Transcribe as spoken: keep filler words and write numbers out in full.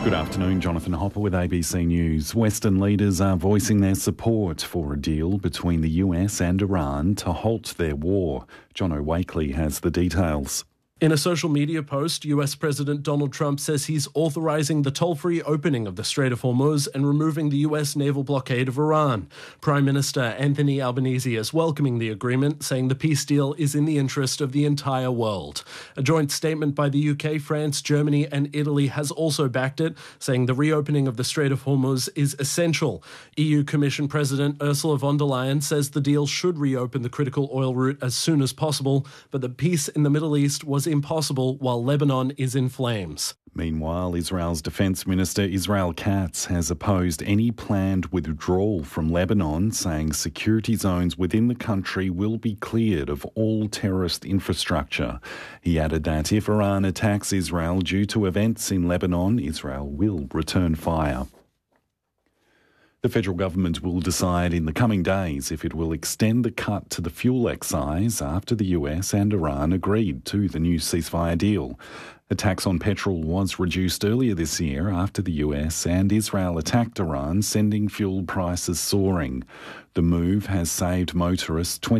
Good afternoon, Jonathan Hopper with A B C News. Western leaders are voicing their support for a deal between the U S and Iran to halt their war. John O'Wakely has the details. In a social media post, U S President Donald Trump says he's authorizing the toll-free opening of the Strait of Hormuz and removing the U S naval blockade of Iran. Prime Minister Anthony Albanese is welcoming the agreement, saying the peace deal is in the interest of the entire world. A joint statement by the U K, France, Germany and Italy has also backed it, saying the reopening of the Strait of Hormuz is essential. E U Commission President Ursula von der Leyen says the deal should reopen the critical oil route as soon as possible, but the peace in the Middle East was impossible while Lebanon is in flames. Meanwhile, Israel's Defence Minister Israel Katz has opposed any planned withdrawal from Lebanon, saying security zones within the country will be cleared of all terrorist infrastructure. He added that if Iran attacks Israel due to events in Lebanon, Israel will return fire. The federal government will decide in the coming days if it will extend the cut to the fuel excise after the U S and Iran agreed to the new ceasefire deal. A tax on petrol was reduced earlier this year after the U S and Israel attacked Iran, sending fuel prices soaring. The move has saved motorists